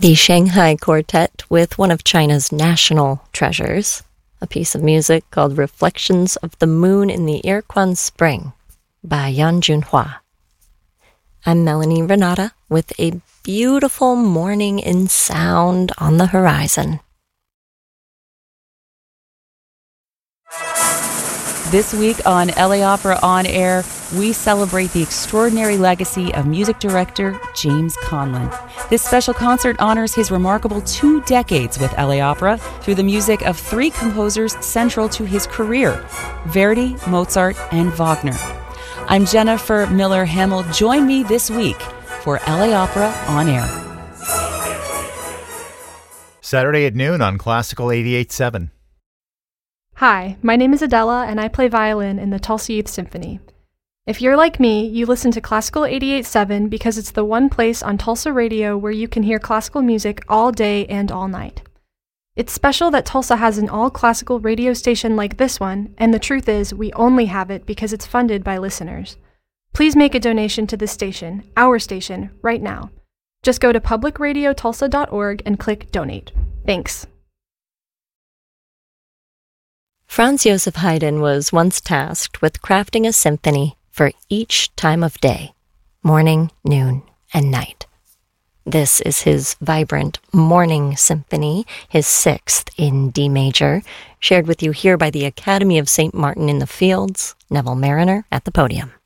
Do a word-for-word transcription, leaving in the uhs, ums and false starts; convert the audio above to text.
The Shanghai Quartet with one of China's national treasures, a piece of music called Reflections of the Moon in the Irquan Spring by Yan Junhua. I'm Melanie Renata with a beautiful morning in sound on the horizon. This week on L A Opera On Air, we celebrate the extraordinary legacy of music director James Conlon. This special concert honors his remarkable two decades with L A Opera through the music of three composers central to his career, Verdi, Mozart, and Wagner. I'm Jennifer Miller Hamill. Join me this week for L A Opera On Air. Saturday at noon on Classical eighty-eight point seven. Hi, my name is Adela, and I play violin in the Tulsa Youth Symphony. If you're like me, you listen to Classical eighty-eight point seven because it's the one place on Tulsa radio where you can hear classical music all day and all night. It's special that Tulsa has an all-classical radio station like this one, and the truth is, we only have it because it's funded by listeners. Please make a donation to this station, our station, right now. Just go to public radio tulsa dot org and click Donate. Thanks. Franz Joseph Haydn was once tasked with crafting a symphony for each time of day, morning, noon, and night. This is his vibrant Morning Symphony, his sixth in D major, shared with you here by the Academy of Saint Martin in the Fields, Neville Mariner at the podium.